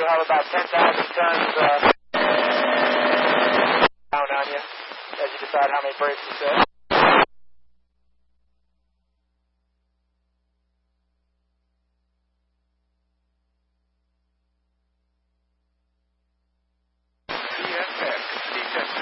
you'll have about 10,000 tons down on you as you decide how many brakes to set.